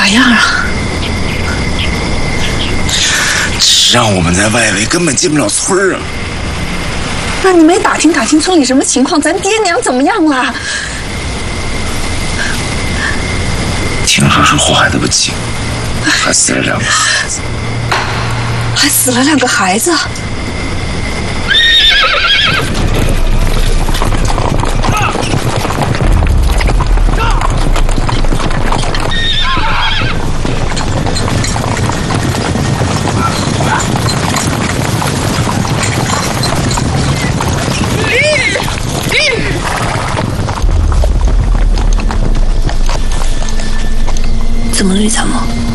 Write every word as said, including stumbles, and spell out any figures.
样啊？ 这让我们在外围根本进不了村啊。 那你没打听打听村里什么情况？咱爹娘怎么样了？ 听说是祸害的不轻，还死了两个孩子， 还死了两个孩子。怎么了，吕参谋？